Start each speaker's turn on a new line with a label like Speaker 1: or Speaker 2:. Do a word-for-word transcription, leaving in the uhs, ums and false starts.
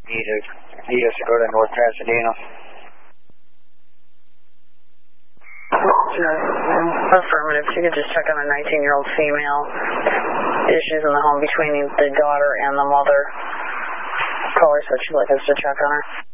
Speaker 1: Need to need us to go to North Pasadena.
Speaker 2: Affirmative. You could just check on a nineteen-year-old female. Issues in the home between the daughter and the mother. Caller said she'd like us to check on her.